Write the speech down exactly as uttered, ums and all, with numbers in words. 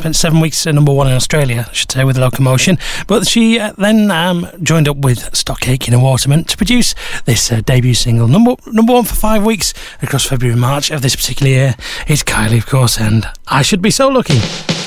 spent seven weeks at number one in Australia, I should say, with Locomotion. But she uh, then um, joined up with Stock Aitken and Waterman to produce this uh, debut single. Number number one for five weeks across February and March of this particular year. It's Kylie, of course, and I Should Be So Lucky.